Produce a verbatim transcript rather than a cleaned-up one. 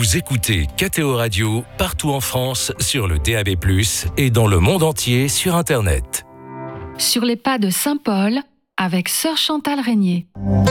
Vous écoutez K T O Radio partout en France sur le D A B plus, et dans le monde entier sur Internet. Sur les pas de Saint Paul avec Sœur Chantal Régnier.